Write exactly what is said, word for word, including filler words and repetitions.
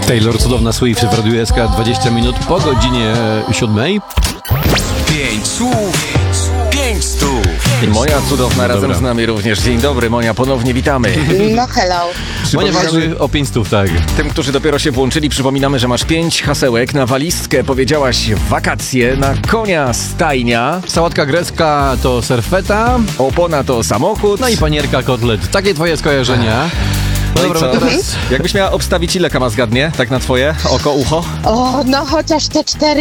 Taylor, cudowna Swift w Radiu S K, dwadzieścia minut po godzinie siódmej. Pięć słów, pięć stów. I Moja cudowna razem Dobra. z nami również. Dzień dobry, Monia, ponownie witamy. No hello. Monia walczy o pięć stów, tak. Tym, którzy dopiero się włączyli, przypominamy, że masz pięć hasełek na walizkę. Powiedziałaś wakacje, na konia stajnia, Sałatka grecka to serfeta, opona to samochód. no i panierka kotlet. Takie twoje skojarzenia. No No i dobra, co? no teraz... Jakbyś miała obstawić, ile kama zgadnie? Tak na twoje oko, ucho? O, no chociaż te cztery